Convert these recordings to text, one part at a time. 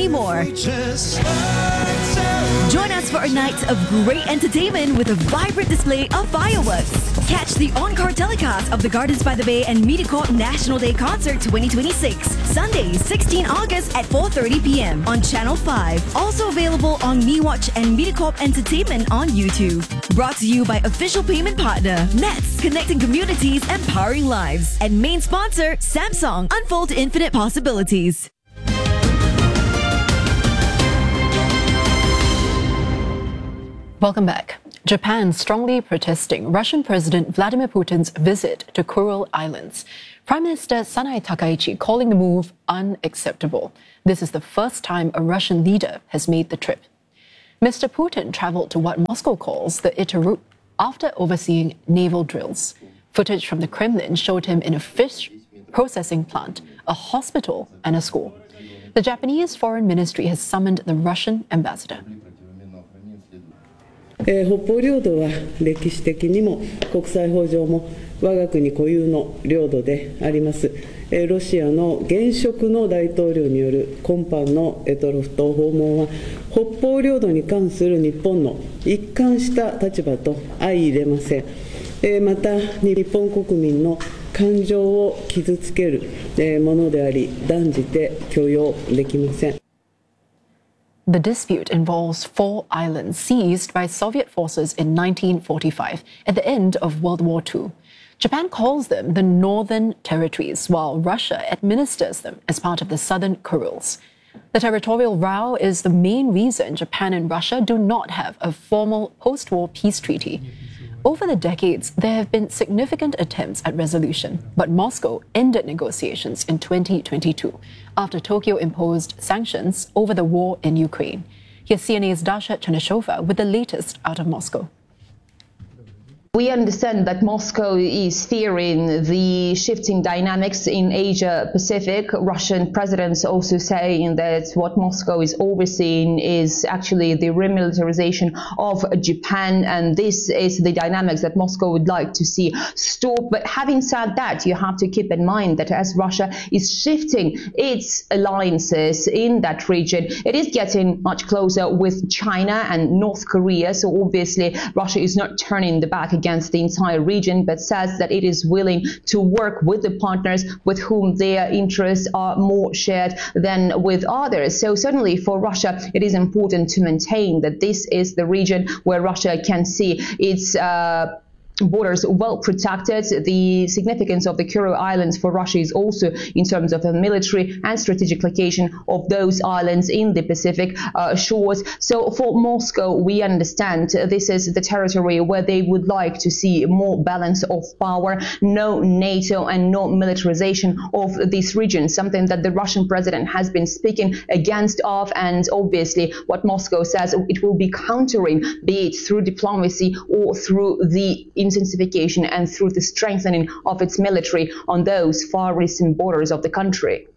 many more. Join us for a night of great entertainment with a vibrant display of fireworks. Catch the encore telecast of the Gardens by the Bay and MediaCorp National Day Concert 2026, Sunday, 16 August at 4:30 p.m. on Channel 5. Also available on MeWatch and MediaCorp Entertainment on YouTube. Brought to you by official payment partner, Nets, connecting communities, empowering lives. And main sponsor, Samsung, unfold infinite possibilities. Welcome back. Japan strongly protesting Russian President Vladimir Putin's visit to Kuril Islands. Prime Minister Sanae Takaichi calling the move unacceptable. This is the first time a Russian leader has made the trip. Mr. Putin travelled to what Moscow calls the Itaru after overseeing naval drills. Footage from the Kremlin showed him in a fish processing plant, a hospital and a school. The Japanese Foreign Ministry has summoned the Russian ambassador. 北方領土は歴史的にも国際法上も我が国固有の領土であります。ロシアの現職の大統領による今般の択捉島訪問は北方領土に関する日本の一貫した立場と相入れません。また日本国民の感情を傷つけるものであり断じて許容できません。 The dispute involves 4 islands seized by Soviet forces in 1945 at the end of World War II. Japan calls them the Northern Territories, while Russia administers them as part of the Southern Kurils. The territorial row is the main reason Japan and Russia do not have a formal post-war peace treaty. Over the decades, there have been significant attempts at resolution, but Moscow ended negotiations in 2022 after Tokyo imposed sanctions over the war in Ukraine. Here's CNA's Dasha Chernyshova with the latest out of Moscow. We understand that Moscow is fearing the shifting dynamics in Asia-Pacific. Russian presidents also saying that what Moscow is overseeing is actually the remilitarization of Japan, and this is the dynamics that Moscow would like to see stop. But having said that, you have to keep in mind that as Russia is shifting its alliances in that region, it is getting much closer with China and North Korea. So obviously, Russia is not turning the back against the entire region, but says that it is willing to work with the partners with whom their interests are more shared than with others. So certainly for Russia, it is important to maintain that this is the region where Russia can see its borders well protected. The significance of the Kuril Islands for Russia is also in terms of a military and strategic location of those islands in the Pacific shores. So for Moscow, we understand this is the territory where they would like to see more balance of power, no NATO and no militarization of this region, something that the Russian president has been speaking against of, and obviously what Moscow says it will be countering, be it through diplomacy or through the intensification and through the strengthening of its military on those far eastern borders of the country.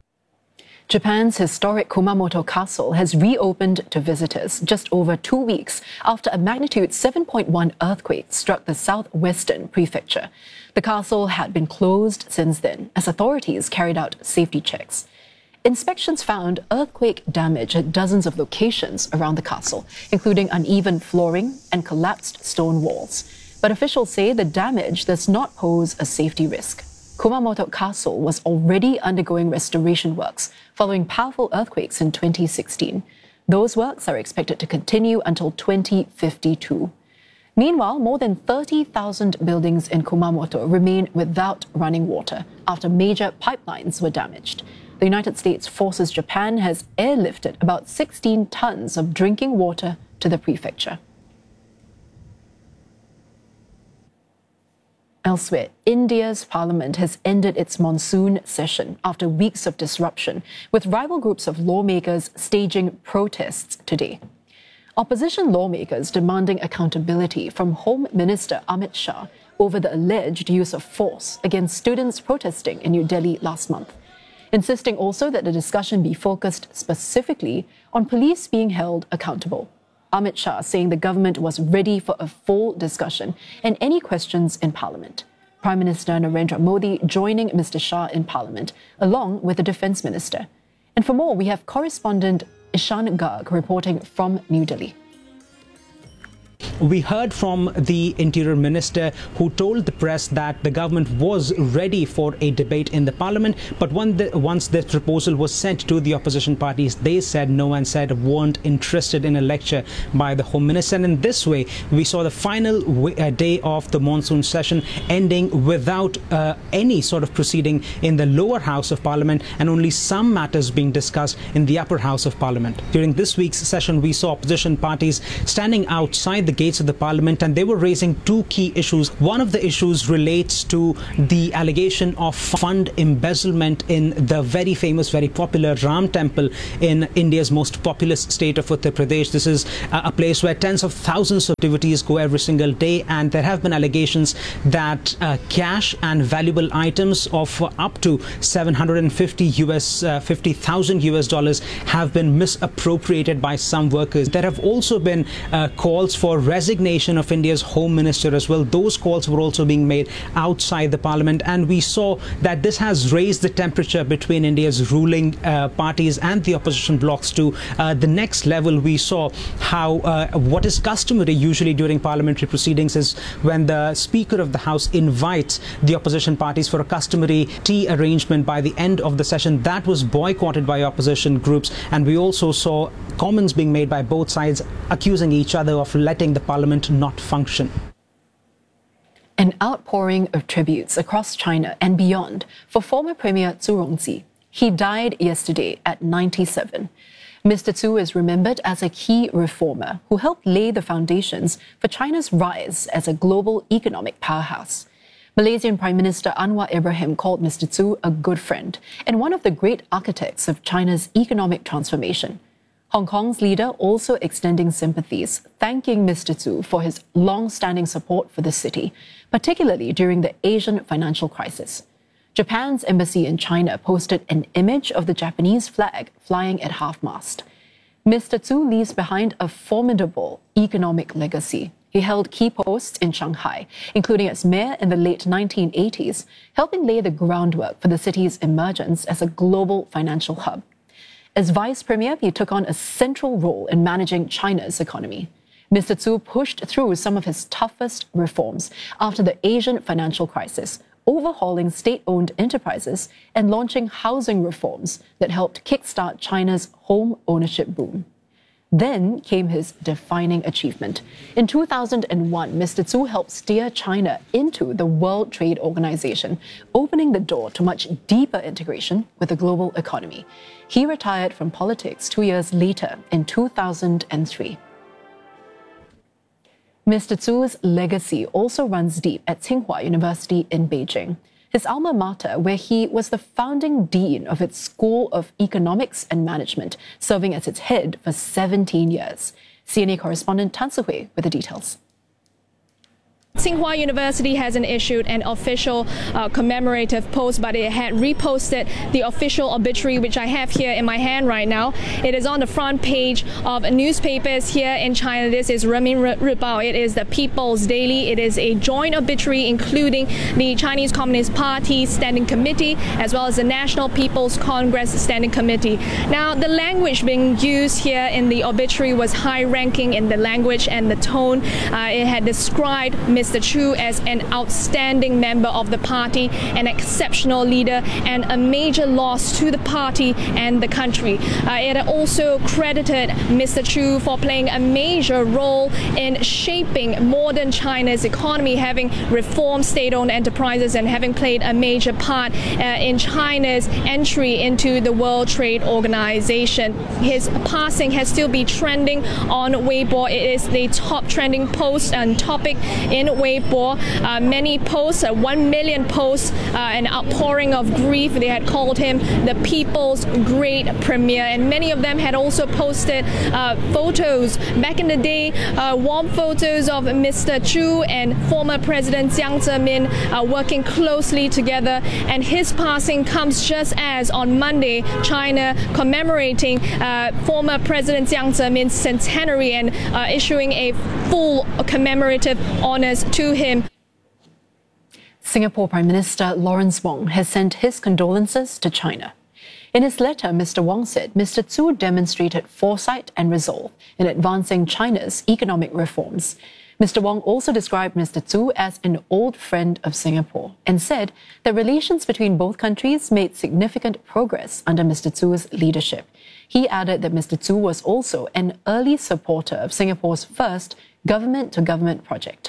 Japan's historic Kumamoto Castle has reopened to visitors just over 2 weeks after a magnitude 7.1 earthquake struck the southwestern prefecture. The castle had been closed since then as authorities carried out safety checks. Inspections found earthquake damage at dozens of locations around the castle, including uneven flooring and collapsed stone walls. But officials say the damage does not pose a safety risk. Kumamoto Castle was already undergoing restoration works following powerful earthquakes in 2016. Those works are expected to continue until 2052. Meanwhile, more than 30,000 buildings in Kumamoto remain without running water after major pipelines were damaged. The United States forces Japan has airlifted about 16 tons of drinking water to the prefecture. Elsewhere, India's parliament has ended its monsoon session after weeks of disruption, with rival groups of lawmakers staging protests today. Opposition lawmakers demanding accountability from Home Minister Amit Shah over the alleged use of force against students protesting in New Delhi last month, insisting also that the discussion be focused specifically on police being held accountable. Amit Shah saying the government was ready for a full discussion and any questions in Parliament. Prime Minister Narendra Modi joining Mr. Shah in Parliament, along with the Defence Minister. And for more, we have correspondent Ishan Garg reporting from New Delhi. We heard from the Interior Minister, who told the press that the government was ready for a debate in the parliament, but once this proposal was sent to the opposition parties, they said no and said weren't interested in a lecture by the Home Minister. And in this way, we saw the final day of the monsoon session ending without any sort of proceeding in the lower house of parliament, and only some matters being discussed in the upper house of parliament. During this week's session, we saw opposition parties standing outside the gates of the parliament, and they were raising two key issues. One of the issues relates to the allegation of fund embezzlement in the very famous, very popular Ram Temple in India's most populous state of Uttar Pradesh. This is a place where tens of thousands of devotees go every single day, and there have been allegations that cash and valuable items of up to $750,000 have been misappropriated by some workers. There have also been calls for resignation of India's Home Minister as well. Those calls were also being made outside the parliament, and we saw that this has raised the temperature between India's ruling parties and the opposition blocs to the next level. We saw how what is customary usually during parliamentary proceedings is when the Speaker of the House invites the opposition parties for a customary tea arrangement by the end of the session. That was boycotted by opposition groups, and we also saw comments being made by both sides accusing each other of letting the parliament not function. An outpouring of tributes across China and beyond for former Premier Zhu Rongji. He died yesterday at 97. Mr. Zhu is remembered as a key reformer who helped lay the foundations for China's rise as a global economic powerhouse. Malaysian Prime Minister Anwar Ibrahim called Mr. Zhu a good friend and one of the great architects of China's economic transformation. Hong Kong's leader also extending sympathies, thanking Mr. Zhu for his long-standing support for the city, particularly during the Asian financial crisis. Japan's embassy in China posted an image of the Japanese flag flying at half-mast. Mr. Zhu leaves behind a formidable economic legacy. He held key posts in Shanghai, including as mayor in the late 1980s, helping lay the groundwork for the city's emergence as a global financial hub. As vice premier, he took on a central role in managing China's economy. Mr. Zhu pushed through some of his toughest reforms after the Asian financial crisis, overhauling state-owned enterprises and launching housing reforms that helped kickstart China's home ownership boom. Then came his defining achievement. In 2001, Mr. Zhu helped steer China into the World Trade Organization, opening the door to much deeper integration with the global economy. He retired from politics 2 years later in 2003. Mr. Zhu's legacy also runs deep at Tsinghua University in Beijing, his alma mater, where he was the founding dean of its School of Economics and Management, serving as its head for 17 years. CNA correspondent Tan Sihui with the details. Tsinghua University hasn't issued an official commemorative post, but it had reposted the official obituary, which I have here in my hand right now. It is on the front page of newspapers here in China. This is Renmin Ribao. It is the People's Daily. It is a joint obituary including the Chinese Communist Party Standing Committee as well as the National People's Congress Standing Committee. Now, the language being used here in the obituary was high-ranking in the language and the tone. It had described Mr. Zhu as an outstanding member of the party, an exceptional leader, and a major loss to the party and the country. It also credited Mr. Zhu for playing a major role in shaping modern China's economy, having reformed state-owned enterprises and having played a major part in China's entry into the World Trade Organization. His passing has still been trending on Weibo. It is the top trending post and topic in Weibo. Many posts, 1 million posts, an outpouring of grief. They had called him the people's great premier, and many of them had also posted photos back in the day, warm photos of Mr. Zhu and former President Jiang Zemin working closely together. And his passing comes just as on Monday, China commemorating former President Jiang Zemin's centenary and issuing a full commemorative honors to him. Singapore Prime Minister Lawrence Wong has sent his condolences to China. In his letter, Mr. Wong said Mr. Tsu demonstrated foresight and resolve in advancing China's economic reforms. Mr. Wong also described Mr. Tsu as an old friend of Singapore and said that relations between both countries made significant progress under Mr. Tsu's leadership. He added that Mr. Tsu was also an early supporter of Singapore's first government-to-government project.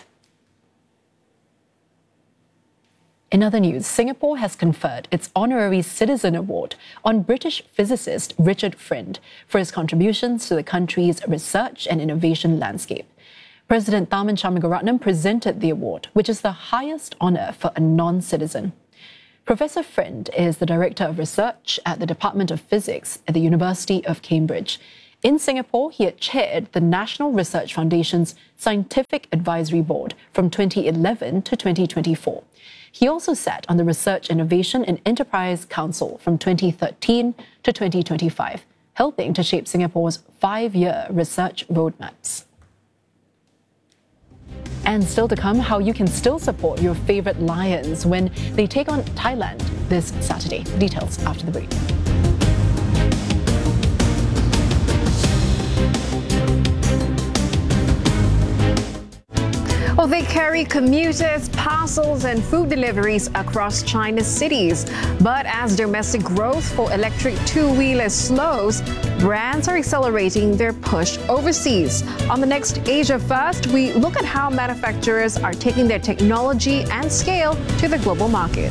In other news, Singapore has conferred its Honorary Citizen Award on British physicist Richard Friend for his contributions to the country's research and innovation landscape. President Tharman Shanmugaratnam presented the award, which is the highest honour for a non-citizen. Professor Friend is the Director of Research at the Department of Physics at the University of Cambridge. In Singapore, he had chaired the National Research Foundation's Scientific Advisory Board from 2011 to 2024. He also sat on the Research, Innovation and Enterprise Council from 2013 to 2025, helping to shape Singapore's 5-year research roadmaps. And still to come, how you can still support your favourite Lions when they take on Thailand this Saturday. Details after the break. Well, they carry commuters, parcels and food deliveries across China's cities. But as domestic growth for electric two-wheelers slows, brands are accelerating their push overseas. On the next Asia First, we look at how manufacturers are taking their technology and scale to the global market.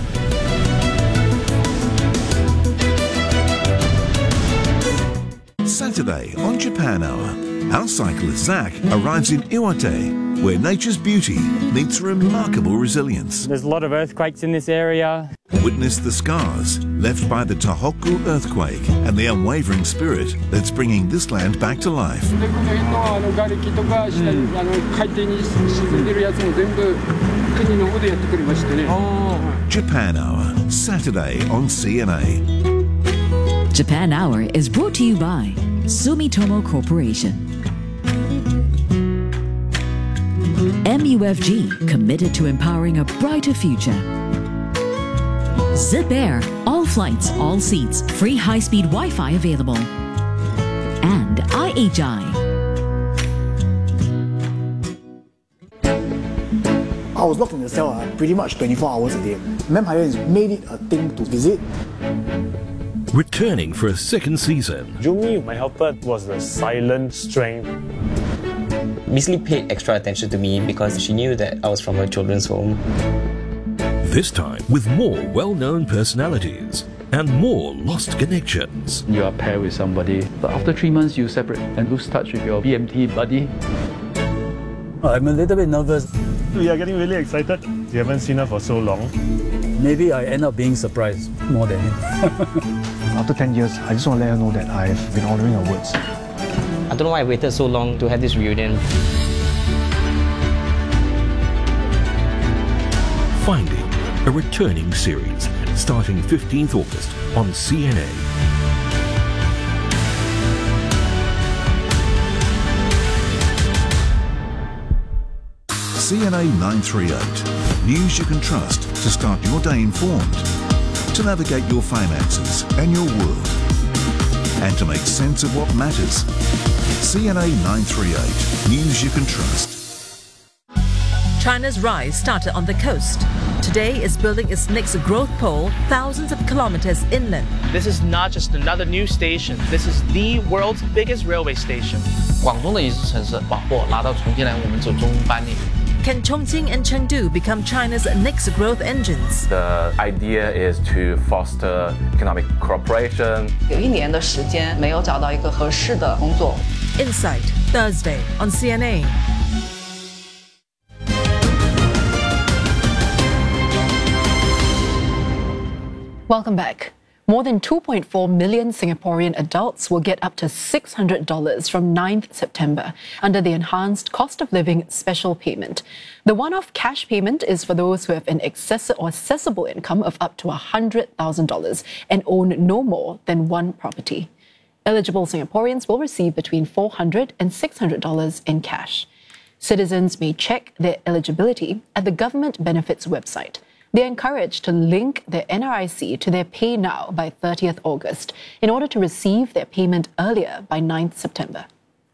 Saturday on Japan Hour, our cyclist Zach arrives in Iwate, where nature's beauty meets remarkable resilience. There's a lot of earthquakes in this area. Witness the scars left by the Tohoku earthquake and the unwavering spirit that's bringing this land back to life. Japan Hour, Saturday on CNA. Japan Hour is brought to you by Sumitomo Corporation. MUFG, committed to empowering a brighter future. Zip Air, all flights, all seats, free high-speed Wi-Fi available. And IHI. I was locked in the cell pretty much 24 hours a day. Vampire has made it a thing to visit. Returning for a second season. Jumi, my helper, was the silent strength. Miss Lee paid extra attention to me because she knew that I was from a children's home. This time with more well-known personalities and more lost connections. You are paired with somebody, but after 3 months you separate and lose touch with your BMT buddy. I'm a little bit nervous. We are getting really excited. You haven't seen her for so long. Maybe I end up being surprised more than him. After 10 years, I just want to let her know that I've been honouring her words. I don't know why I waited so long to have this reunion. Finding, a returning series starting 15th August on CNA. CNA 938. News you can trust to start your day informed, to navigate your finances and your world, and to make sense of what matters. CNA 938. News you can trust. China's rise started on the coast. Today is building its next growth pole thousands of kilometers inland. This is not just another new station. This is the world's biggest railway station. 广东的一支城市把货拿到重庆来，我们就中搬运。 Can Chongqing and Chengdu become China's next growth engines? The idea is to foster economic cooperation. 有1年的时间没有找到一个合适的工作。 Insight, Thursday on CNA. Welcome back. More than 2.4 million Singaporean adults will get up to $600 from 9th September under the enhanced cost of living special payment. The one-off cash payment is for those who have an excessive or accessible income of up to $100,000 and own no more than one property. Eligible Singaporeans will receive between $400 and $600 in cash. Citizens may check their eligibility at the government benefits website. They're encouraged to link their NRIC to their Pay Now by 30th August in order to receive their payment earlier by 9th September.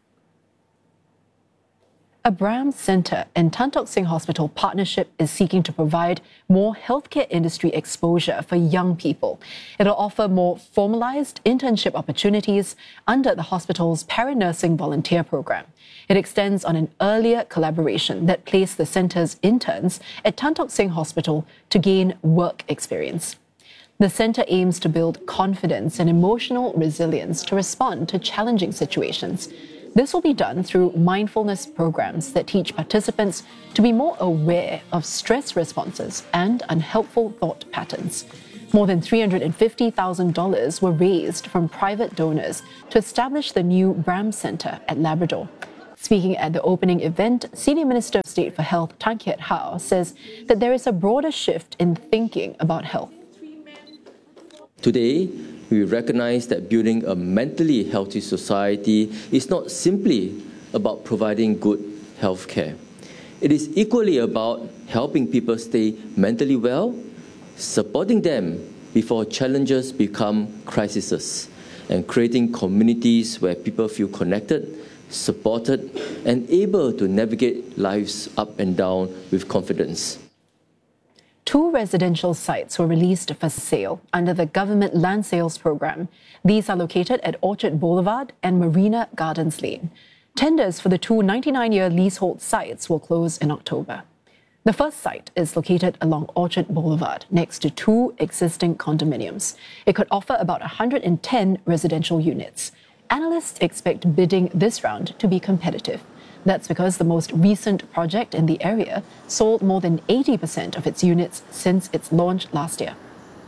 A BRAM Centre and Tan Tock Seng Hospital partnership is seeking to provide more healthcare industry exposure for young people. It'll offer more formalised internship opportunities under the hospital's paranursing volunteer programme. It extends on an earlier collaboration that placed the centre's interns at Tan Tock Seng Hospital to gain work experience. The centre aims to build confidence and emotional resilience to respond to challenging situations. This will be done through mindfulness programs that teach participants to be more aware of stress responses and unhelpful thought patterns. More than $350,000 were raised from private donors to establish the new BRAM Centre at Labrador. Speaking at the opening event, Senior Minister of State for Health Tan Kiat Hau says that there is a broader shift in thinking about health. Today, we recognize that building a mentally healthy society is not simply about providing good health care. It is equally about helping people stay mentally well, supporting them before challenges become crises, and creating communities where people feel connected, supported, and able to navigate life's up and down with confidence. 2 residential sites were released for sale under the government land sales program. These are located at Orchard Boulevard and Marina Gardens Lane. Tenders for the 2 99-year leasehold sites will close in October. The first site is located along Orchard Boulevard, next to 2 existing condominiums. It could offer about 110 residential units. Analysts expect bidding this round to be competitive. That's because the most recent project in the area sold more than 80% of its units since its launch last year.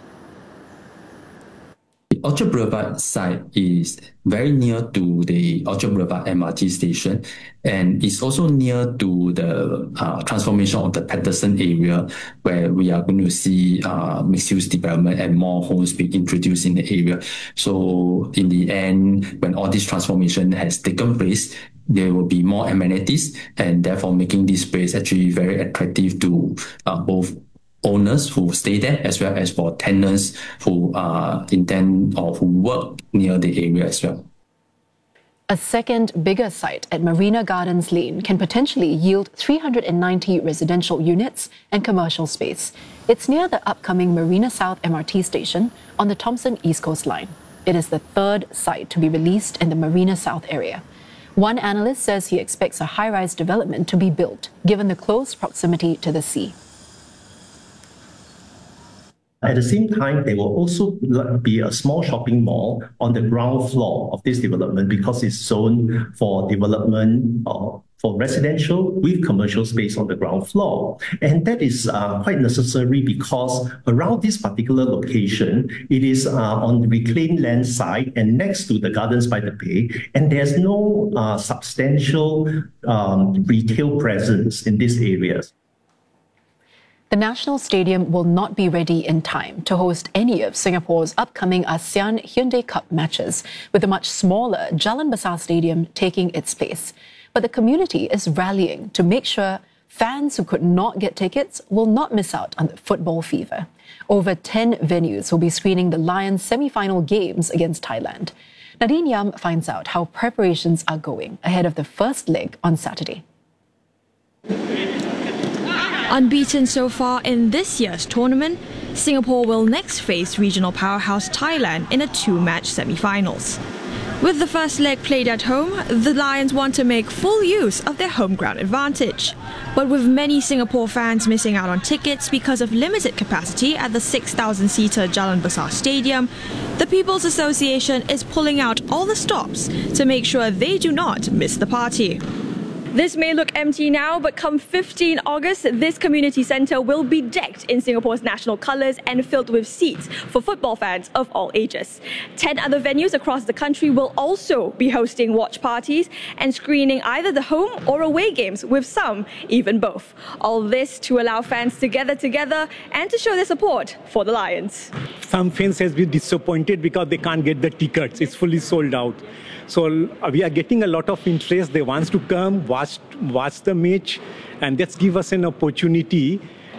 The Orchard Boulevard site is very near to the Orchard Boulevard MRT station, and it's also near to the transformation of the Patterson area, where we are going to see mixed-use development and more homes being introduced in the area. So in the end, when all this transformation has taken place, there will be more amenities, and therefore making this place actually very attractive to both owners who stay there as well as for tenants who intend or who work near the area as well. A second, bigger site at Marina Gardens Lane can potentially yield 390 residential units and commercial space. It's near the upcoming Marina South MRT station on the Thomson East Coast Line. It is the 3rd site to be released in the Marina South area. One analyst says he expects a high-rise development to be built, given the close proximity to the sea. At the same time, there will also be a small shopping mall on the ground floor of this development because it's zoned for development for residential with commercial space on the ground floor. And that is quite necessary because around this particular location, it is on the reclaimed land site and next to the Gardens by the Bay, and there's no substantial retail presence in these areas. The National Stadium will not be ready in time to host any of Singapore's upcoming ASEAN Hyundai Cup matches, with a much smaller Jalan Besar Stadium taking its place. But the community is rallying to make sure fans who could not get tickets will not miss out on the football fever. Over 10 venues will be screening the Lions semi-final games against Thailand. Nadine Yam finds out how preparations are going ahead of the first leg on Saturday. Unbeaten so far in this year's tournament, Singapore will next face regional powerhouse Thailand in a 2-match semi-finals. With the first leg played at home, the Lions want to make full use of their home ground advantage. But with many Singapore fans missing out on tickets because of limited capacity at the 6,000-seater Jalan Besar Stadium, the People's Association is pulling out all the stops to make sure they do not miss the party. This may look empty now, but come 15 August, this community centre will be decked in Singapore's national colours and filled with seats for football fans of all ages. 10 other venues across the country will also be hosting watch parties and screening either the home or away games, with some even both. All this to allow fans to gather together and to show their support for the Lions. Some fans has been disappointed because they can't get the tickets. It's fully sold out. So we are getting a lot of interest. They want to come, watch the match, and that's give us an opportunity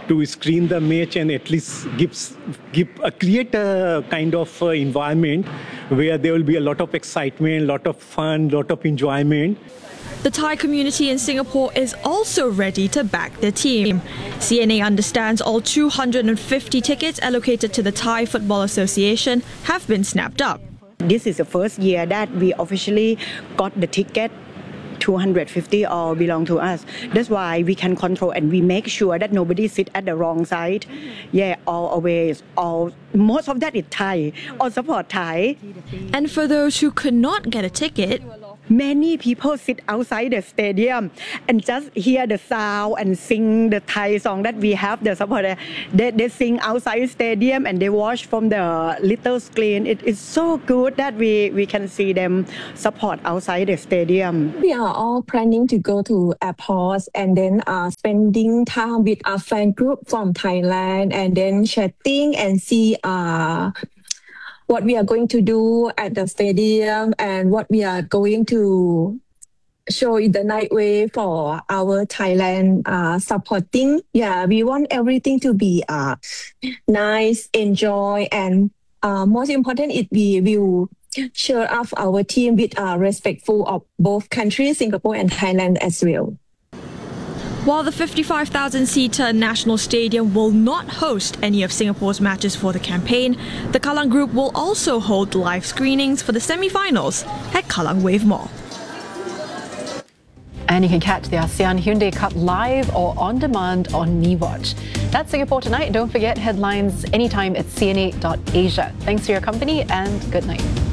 to screen the match and at least create a kind of environment where there will be a lot of excitement, a lot of fun, a lot of enjoyment. The Thai community in Singapore is also ready to back their team. CNA understands all 250 tickets allocated to the Thai Football Association have been snapped up. This is the first year that we officially got the ticket. 250 all belong to us. That's why we can control and we make sure that nobody sit at the wrong side. Yeah, most of that is Thai. All support Thai. And for those who could not get a ticket, many people sit outside the stadium and just hear the sound and sing the Thai song that we have the supporter. They sing outside the stadium and they watch from the little screen. It is so good that we can see them support outside the stadium. We are all planning to go to airports and then spending time with our fan group from Thailand and then chatting and see what we are going to do at the stadium and what we are going to show in the night wave for our Thailand supporting. Yeah, we want everything to be nice, enjoy, and most important, we will cheer up our team with respectful of both countries, Singapore and Thailand as well. While the 55,000-seater National Stadium will not host any of Singapore's matches for the campaign, the Kallang Group will also hold live screenings for the semi-finals at Kallang Wave Mall. And you can catch the ASEAN Hyundai Cup live or on demand on MeWatch. That's Singapore Tonight. Don't forget headlines anytime at cna.asia. Thanks for your company and good night.